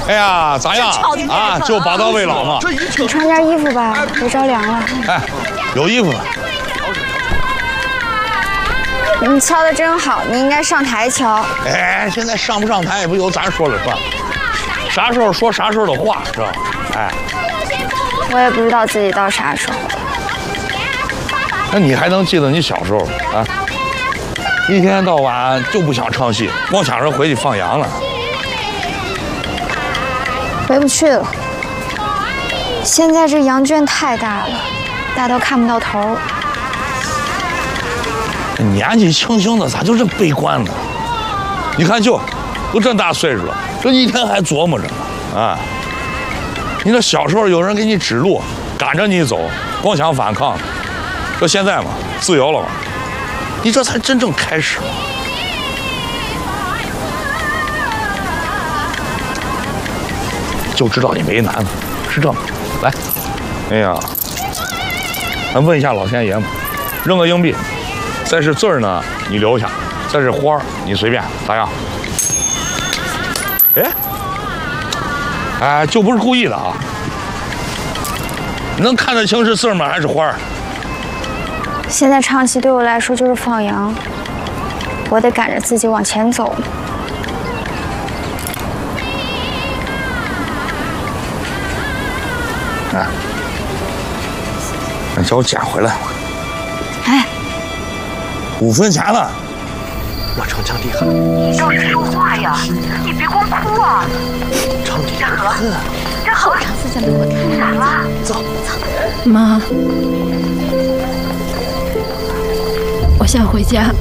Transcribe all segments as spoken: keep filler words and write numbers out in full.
哎呀，咋样啊？就宝刀未老嘛。 你穿件衣服吧，别着凉了。 哎，有衣服了。 你敲的真好，你应该上台敲。 哎，现在上不上台也不由咱说了算，啥时候说啥时候的话，是吧？哎， 我也不知道自己到啥时候。 那你还能记得你小时候啊？一天到晚就不想唱戏，光想着回去放羊了。 回不去了。现在这羊圈太大了，大到看不到头。 年纪轻轻的咋就这悲观呢？你看舅，都这大岁数了，这一天还琢磨着呢啊！你这小时候有人给你指路，赶着你走，光想反抗。这现在嘛，自由了嘛，你这才真正开始。就知道你为难了，是这么来。哎呀，咱问一下老天爷嘛，扔个硬币。再是字儿呢，你留下；再是花儿，你随便，咋样？哎，哎，就不是故意的啊！你能看得清是字儿吗？还是花儿？ 现在唱戏对我来说就是放羊，我得赶着自己往前走。 哎，那叫我捡回来。 哎。 五分钱了， 那长江厉害。 你倒是说话呀！你别光哭啊！ 长堤嘉禾，嘉禾， 长思在门口看咋了？ 走走。 妈，我想回家。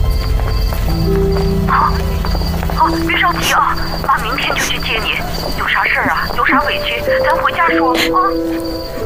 好，好，别着急啊，妈明天就去接你。有啥事儿啊？有啥委屈，咱回家说啊。